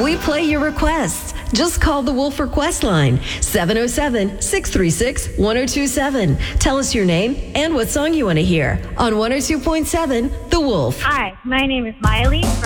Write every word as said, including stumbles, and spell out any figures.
We play your requests. Just call the Wolf Request line, seven oh seven, six three six, one oh two seven. Tell us your name and what song you want to hear on one oh two point seven The Wolf. Hi, my name is Miley from